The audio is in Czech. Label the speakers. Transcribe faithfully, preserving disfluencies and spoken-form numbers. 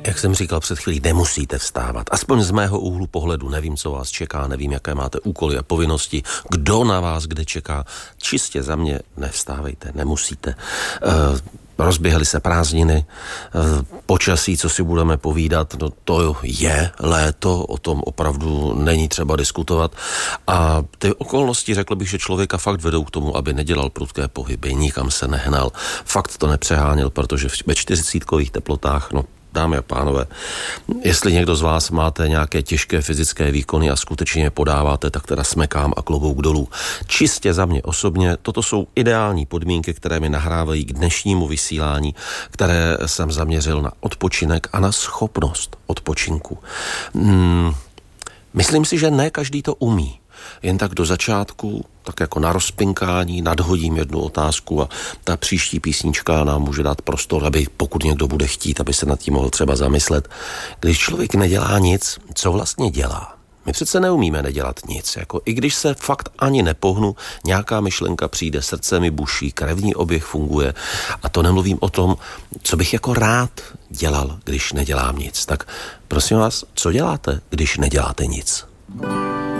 Speaker 1: Jak jsem říkal před chvílí, nemusíte vstávat. Aspoň z mého úhlu pohledu, nevím, co vás čeká, nevím, jaké máte úkoly a povinnosti, kdo na vás kde čeká. Čistě za mě nevstávejte, nemusíte. Uh, Rozběhly se prázdniny, počasí, co si budeme povídat, no to je léto, o tom opravdu není třeba diskutovat. A ty okolnosti, řekl bych, že člověka fakt vedou k tomu, aby nedělal prudké pohyby, nikam se nehnal. Fakt to nepřeháněl, protože ve čtyřicítkových teplotách, no dámy a pánové, jestli někdo z vás máte nějaké těžké fyzické výkony a skutečně podáváte, tak teda smekám a klobouk dolů. Čistě za mě osobně, toto jsou ideální podmínky, které mi nahrávají k dnešnímu vysílání, které jsem zaměřil na odpočinek a na schopnost odpočinku. Hmm, myslím si, že ne každý to umí. Jen tak do začátku, tak jako na rozpinkání, nadhodím jednu otázku a ta příští písnička nám může dát prostor, aby pokud někdo bude chtít, aby se nad tím mohl třeba zamyslet. Když člověk nedělá nic, co vlastně dělá? My přece neumíme nedělat nic. Jako i když se fakt ani nepohnu, nějaká myšlenka přijde, srdce mi buší, krevní oběh funguje. A to nemluvím o tom, co bych jako rád dělal, když nedělám nic. Tak prosím vás, co děláte, když neděláte nic?